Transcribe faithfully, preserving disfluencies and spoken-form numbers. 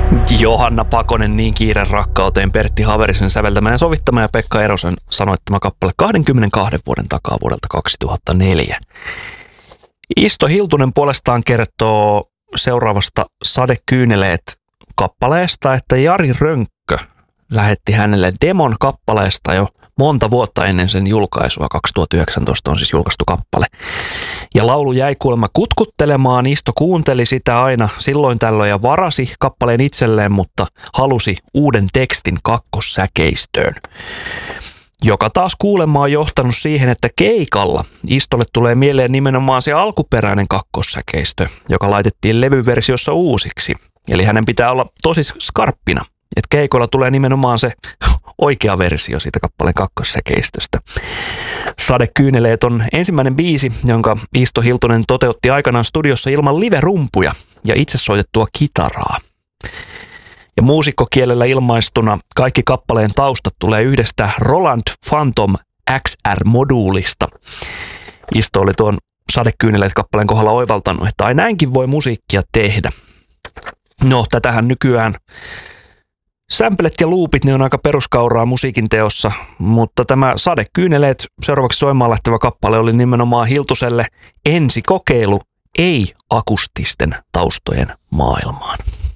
Johanna Pakonen, Niin kiire rakkauteen, Pertti Haverisen säveltämä ja sovittama ja Pekka Erosen sanoittama kappale kaksikymmentäkaksi vuoden takaa vuodelta kaksituhattaneljä. Isto Hiltunen puolestaan kertoo seuraavasta Sadekyyneleet-kappaleesta, että Jari Rönkkö lähetti hänelle demon kappaleesta jo monta vuotta ennen sen julkaisua. kaksituhattayhdeksäntoista on siis julkaistu kappale. Ja laulu jäi kuulemma kutkuttelemaan. Isto kuunteli sitä aina silloin tällöin ja varasi kappaleen itselleen, mutta halusi uuden tekstin kakkossäkeistöön. Joka taas kuulemma on johtanut siihen, että keikalla Istolle tulee mieleen nimenomaan se alkuperäinen kakkossäkeistö, joka laitettiin levyversiossa uusiksi. Eli hänen pitää olla tosi skarppina. Että keikoilla tulee nimenomaan se oikea versio siitä kappaleen kakkossäkeistöstä. Sadekyyneleet on ensimmäinen biisi, jonka Isto Hiltunen toteutti aikanaan studiossa ilman live-rumpuja ja itse soitettua kitaraa. Ja muusikkokielellä ilmaistuna kaikki kappaleen taustat tulee yhdestä Roland Phantom X R-moduulista. Isto oli tuon Sadekyyneleet-kappaleen kohdalla oivaltanut, että ai näinkin voi musiikkia tehdä. No, tätähän nykyään samplet ja loopit, ne on aika peruskauraa musiikin teossa, mutta tämä Sadekyyneleet, seuraavaksi soimaan lähtevä kappale, oli nimenomaan Hiltuselle ensikokeilu ei-akustisten taustojen maailmaan.